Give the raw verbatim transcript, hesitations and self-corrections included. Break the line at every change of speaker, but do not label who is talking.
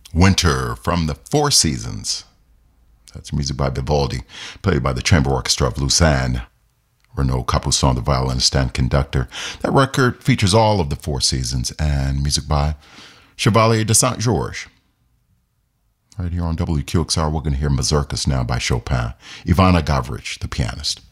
Winter from the Four Seasons. That's music by Vivaldi, played by the Chamber Orchestra of Lausanne. Renaud Capuçon, the violinist and conductor. That record features all of the Four Seasons and music by Chevalier de Saint-Georges. Right here on W Q X R, we're going to hear Mazurkas now by Chopin. Ivana Gavrich, the pianist.